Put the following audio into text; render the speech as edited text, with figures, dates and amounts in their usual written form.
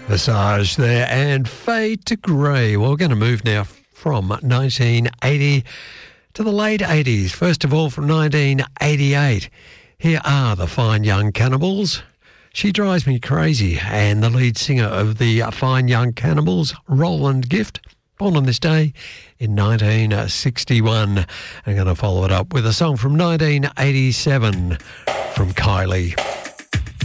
Visage there and Fade to Grey. Well, we're going to move now from 1980 to the late 80s. First of all, from 1988, here are the Fine Young Cannibals. She Drives Me Crazy, and the lead singer of the Fine Young Cannibals, Roland Gift, born on this day in 1961. I'm going to follow it up with a song from 1987 from Kylie.